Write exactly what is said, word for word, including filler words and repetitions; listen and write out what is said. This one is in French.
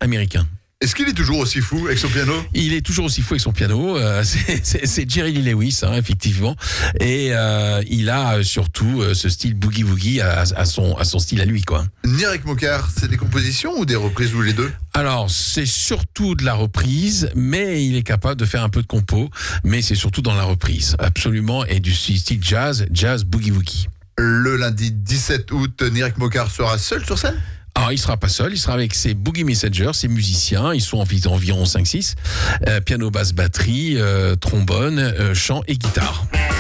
américain. Est-ce qu'il est toujours aussi fou avec son piano ? Il est toujours aussi fou avec son piano. Euh, c'est, c'est, c'est Jerry Lee Lewis, hein, effectivement. Et euh, il a surtout euh, ce style boogie-woogie à, à, son, à son style à lui, quoi. Nirek Mokar, c'est des compositions ou des reprises ou les deux ? Alors, c'est surtout de la reprise, mais il est capable de faire un peu de compo. Mais c'est surtout dans la reprise, absolument. Et du style jazz, jazz boogie-woogie. Le lundi dix-sept août, Nirek Mokar sera seul sur scène ? Alors, il sera pas seul, il sera avec ses Boogie Messengers, ses musiciens, ils sont environ cinq six, euh, piano, basse, batterie, euh, trombone, euh, chant et guitare.